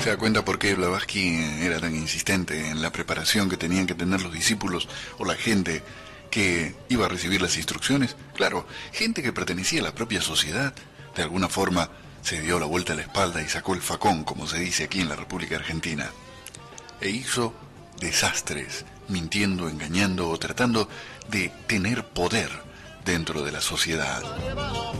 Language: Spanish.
¿Se da cuenta por qué Blavatsky era tan insistente en la preparación que tenían que tener los discípulos o la gente que iba a recibir las instrucciones? Claro, gente que pertenecía a la propia sociedad, de alguna forma se dio la vuelta a la espalda y sacó el facón, como se dice aquí en la República Argentina, e hizo desastres, mintiendo, engañando o tratando de tener poder dentro de la sociedad.